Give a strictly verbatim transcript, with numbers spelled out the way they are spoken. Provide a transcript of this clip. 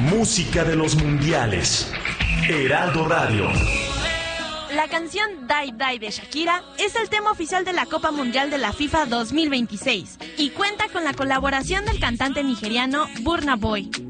música de los mundiales. Heraldo Radio. La canción Die Die de Shakira es el tema oficial de la Copa Mundial de la FIFA dos mil veintiséis y cuenta con la colaboración del cantante nigeriano Burna Boy.